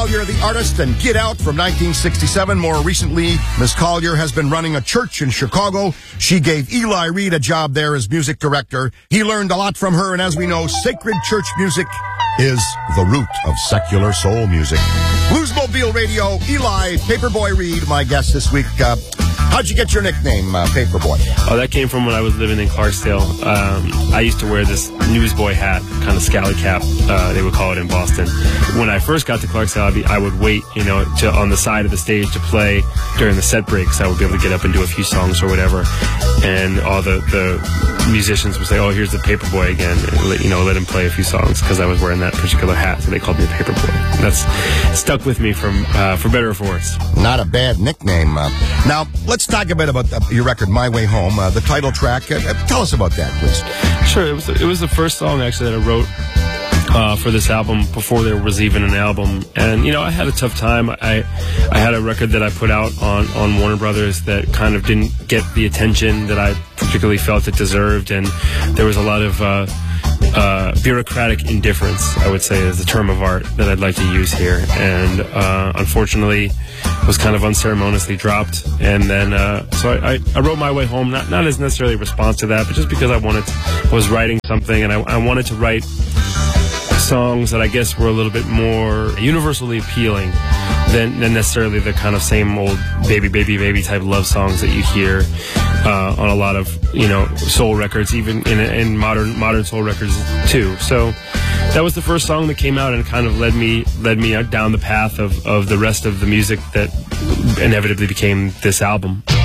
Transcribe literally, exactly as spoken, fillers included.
Collier, the artist, and Get Out from nineteen sixty-seven. More recently, Miss Collier has been running a church in Chicago. She gave Eli Reed a job there as music director. He learned a lot from her, and as we know, sacred church music is the root of secular soul music. Bluesmobile Radio, Eli Paperboy Reed, my guest this week. Uh, how'd you get your nickname, uh, Paperboy? Oh, that came from when I was living in Clarksdale. Um, I used to wear this newsboy hat, kind of scally cap, uh, they would call it in Boston. When I first got to Clarksdale, I'd be, I would wait, you know, to, on the side of the stage to play during the set breaks. I would be able to get up and do a few songs or whatever. And all the, the musicians would say, oh, here's the Paperboy again. And let, you know, let him play a few songs because I was wearing that particular hat. So they called me the Paperboy. That's stuck with me from uh, for better or for worse. Not a bad nickname. Uh, now, let's talk a bit about uh, your record, My Way Home, uh, the title track. Uh, uh, tell us about that, please. Sure. It was, it was the first song, actually, that I wrote Uh, for this album before there was even an album. And, you know, I had a tough time. I I had a record that I put out on, on Warner Brothers that kind of didn't get the attention that I particularly felt it deserved. And there was a lot of uh, uh, bureaucratic indifference, I would say, is the term of art that I'd like to use here. And uh, unfortunately, was kind of unceremoniously dropped. And then, uh, so I, I, I wrote My Way Home, not, not as necessarily a response to that, but just because I wanted to, I was writing something, and I, I wanted to write songs that I guess were a little bit more universally appealing than, than necessarily the kind of same old baby, baby, baby type love songs that you hear uh, on a lot of, you know, soul records, even in, in modern modern soul records too. So that was the first song that came out and kind of led me led me down the path of, of the rest of the music that inevitably became this album.